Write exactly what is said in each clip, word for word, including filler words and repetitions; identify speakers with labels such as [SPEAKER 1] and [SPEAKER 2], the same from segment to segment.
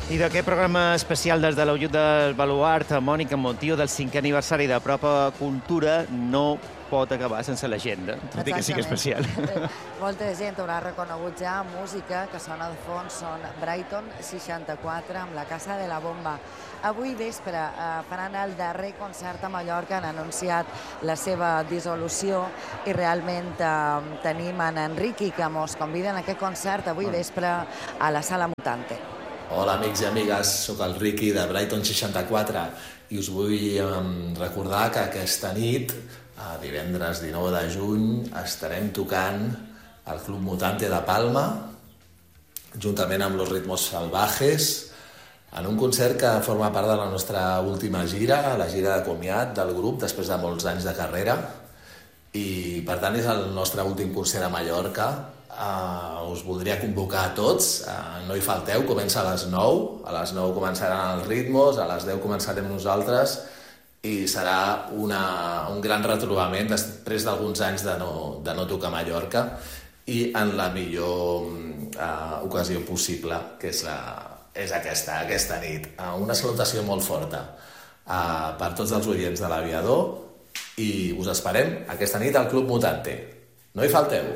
[SPEAKER 1] I d'aquest programa especial des de l'Ajunt del Baluart, Mònica, amb motiu del cinquè aniversari de Propa Cultura, no pot acabar sense l'agenda, tot i que sigui especial.
[SPEAKER 2] Molta gent haurà reconegut ja música que sona de fons, són Brighton seixanta-quatre amb la Casa de la Bomba. Avui vespre eh, faran el darrer concert a Mallorca, han anunciat la seva dissolució i realment eh, tenim en Enriqui que mos convida a aquest concert avui vespre a la Sala Mutante.
[SPEAKER 3] Hola amics i amigues, sóc el Riqui de Brighton seixanta-quatre i us vull recordar que aquesta nit, divendres dinou de juny, estarem tocant al Club Mutante de Palma, juntament amb Los Ritmos Salvajes, en un concert que forma part de la nostra última gira, la gira de comiat del grup després de molts anys de carrera, i per tant és el nostre últim concert a Mallorca. Uh, us voldria convocar a tots, uh, no hi falteu, comença a les nou, a les nou començaran els ritmos, a les deu començarem nosaltres i serà una, un gran retrobament després d'alguns anys de no, de no tocar a Mallorca i en la millor uh, ocasió possible, que és, la, és aquesta, aquesta nit. Uh, una salutació molt forta uh, per tots els oients de l'Aviador i us esperem aquesta nit al Club Mutante. No hi falteu!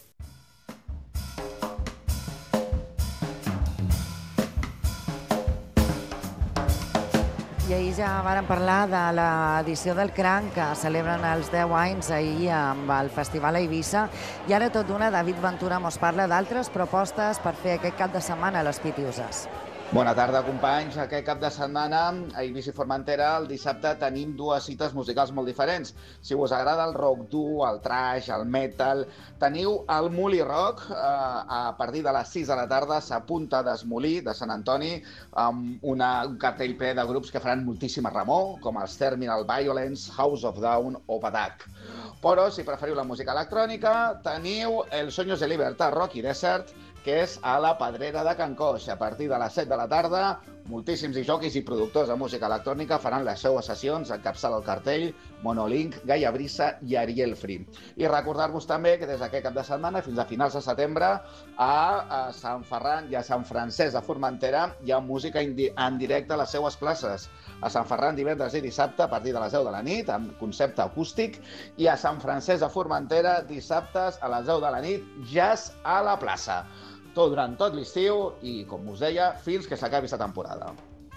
[SPEAKER 2] I ahir ja vàrem parlar de l'edició del Cranc, que celebren els deu anys ahir amb el Festival a Eivissa. I ara tot d'una, David Ventura mos parla d'altres propostes per fer aquest cap de setmana a les Pitiuses.
[SPEAKER 4] Bona tarda, companys. Aquest cap de setmana a Eivissa i Formentera, el dissabte, tenim dues cites musicals molt diferents. Si us agrada el rock dur, el trash, el metal, teniu el Muli Rock. Eh, a partir de les sis de la tarda s'apunta d'Esmolí, de Sant Antoni, amb una, un cartell ple de grups que faran moltíssima remor, com els Terminal Violence, House of Down o Badak. Però, si preferiu la música electrònica, teniu el Sueños de Libertad Rock i Desert, que és a la Pedrera de Can Coix. A partir de les set de la tarda, moltíssims jockeys i productors de música electrònica faran les seues sessions, encapçala el cartell Monolink, Gaia Brisa i Ariel Free. I recordar-vos també que des d'aquest cap de setmana fins a finals de setembre a, a Sant Ferran i a Sant Francesc de Formentera hi ha música en directe a les seues places. A Sant Ferran divendres i dissabte a partir de les deu de la nit amb concepte acústic i a Sant Francesc de Formentera dissabtes a les deu de la nit jazz a la plaça. Tot durant tot l'estiu i, com us deia, fins que s'acabi aquesta temporada.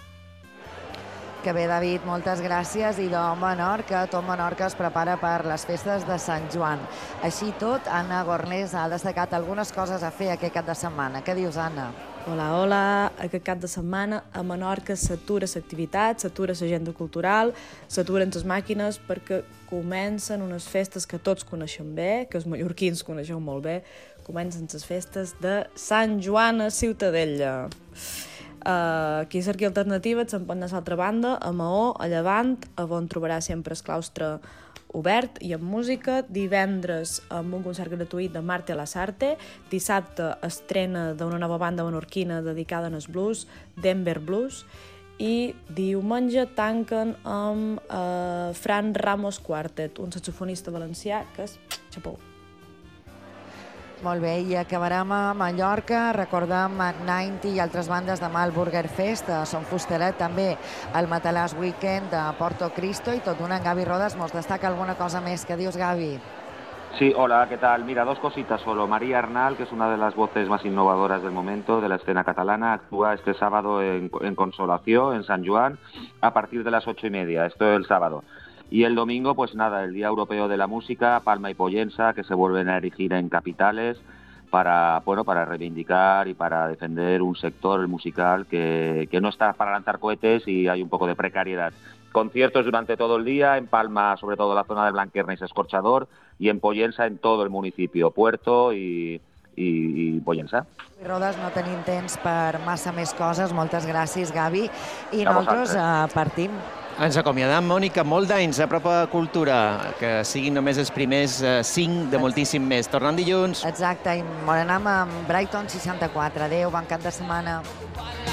[SPEAKER 2] Que bé, David, moltes gràcies. I de Menorca, tot Menorca es prepara per les festes de Sant Joan. Així tot, Anna Gornés ha destacat algunes coses a fer aquest cap de setmana. Què dius, Anna?
[SPEAKER 5] Hola, hola. Aquest cap de setmana a Menorca s'atura l'activitat, s'atura l'agenda cultural, s'aturen les màquines perquè comencen unes festes que tots coneixem bé, que els mallorquins coneixeu molt bé. Comencen les festes de Sant Joan a Ciutadella. Uh, aquí cerqui alternatives se'n pot anar a l'altra banda, a Maó, a Llevant, on trobarà sempre el claustre obert i amb música. Divendres amb un concert gratuït de Marte Lasarte. Dissabte estrena d'una nova banda menorquina dedicada al blues, Denver Blues. I diumenge tanquen amb uh, Fran Ramos Quartet, un saxofonista valencià que és xapó.
[SPEAKER 2] Molt bé, i acabarem a Mallorca. Recordem noventa i altres bandes demà al Burger Fest, a Son Fustelet, també el Matalàs Weekend de Porto Cristo, i tot d'una en Gavi Rodas mos destaca alguna cosa més. Què dius, Gavi?
[SPEAKER 6] Sí, hola, ¿qué tal? Mira, dos cositas solo. María Arnal, que es una de las voces más innovadoras del momento de la escena catalana, actúa este sábado en, en Consolación, en San Juan, a partir de las ocho y media. Esto es el sábado. Y el domingo, pues nada, el Día Europeo de la Música, Palma y Pollensa, que se vuelven a erigir en capitales para, bueno, para reivindicar y para defender un sector musical que, que no está para lanzar cohetes y hay un poco de precariedad. Conciertos durante todo el día, en Palma, sobre todo la zona de Blanquerna y Escorchador, y en Pollensa, en todo el municipio, Puerto y, i, i Pollença.
[SPEAKER 2] Rodes, no tenim temps per massa més coses. Moltes gràcies, Gavi. I
[SPEAKER 6] A
[SPEAKER 2] nosaltres
[SPEAKER 6] vosaltres.
[SPEAKER 2] uh, partim.
[SPEAKER 1] Ens acomiadam, Mònica, molt d'anys a Propa Cultura, que siguin només els primers eh, cinc de moltíssim més. Tornant dilluns.
[SPEAKER 2] Exacte, i m'anem amb Brighton seixanta-quatre. Adéu, bon cap de setmana.